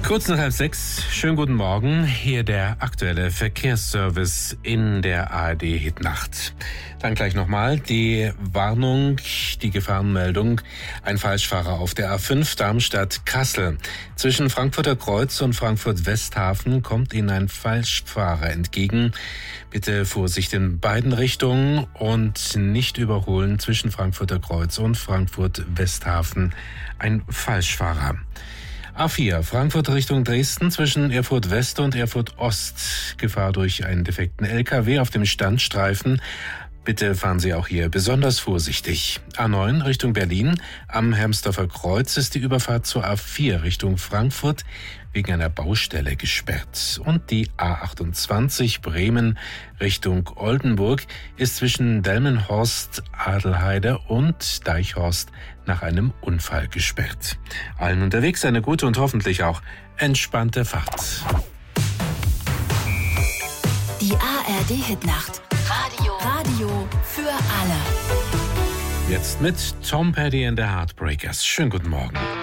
Kurz nach 5:30, schönen guten Morgen. Hier der aktuelle Verkehrsservice in der ARD-Hitnacht. Dann gleich nochmal die Warnung, die Gefahrenmeldung. Ein Falschfahrer auf der A5 Darmstadt-Kassel. Zwischen Frankfurter Kreuz und Frankfurt-Westhafen kommt Ihnen ein Falschfahrer entgegen. Bitte Vorsicht in beiden Richtungen und nicht überholen zwischen Frankfurter Kreuz und Frankfurt-Westhafen. Ein Falschfahrer. A4, Frankfurt Richtung Dresden zwischen Erfurt West und Erfurt Ost. Gefahr durch einen defekten LKW auf dem Standstreifen. Bitte fahren Sie auch hier besonders vorsichtig. A9 Richtung Berlin. Am Hermsdorfer Kreuz ist die Überfahrt zur A4 Richtung Frankfurt wegen einer Baustelle gesperrt. Und die A28 Bremen Richtung Oldenburg ist zwischen Delmenhorst, Adelheide und Deichhorst nach einem Unfall gesperrt. Allen unterwegs eine gute und hoffentlich auch entspannte Fahrt. Die ARD-Hitnacht. Radio für alle. Jetzt mit Tom Petty and the Heartbreakers. Schönen guten Morgen.